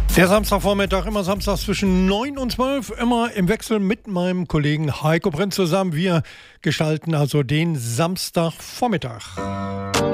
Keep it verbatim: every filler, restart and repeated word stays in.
Der Samstagvormittag, immer samstags zwischen neun und zwölf, immer im Wechsel mit meinem Kollegen Heiko Prinz zusammen. Wir gestalten also den Samstagvormittag.